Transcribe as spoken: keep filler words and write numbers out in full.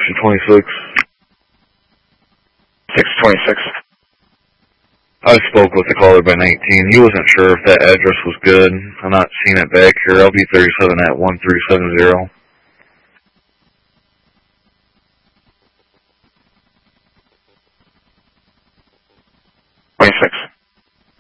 Section twenty-six. six twenty-six. I spoke with the caller by nineteen. He wasn't sure if that address was good. I'm not seeing it back here. L B thirty-seven at one three seven zero.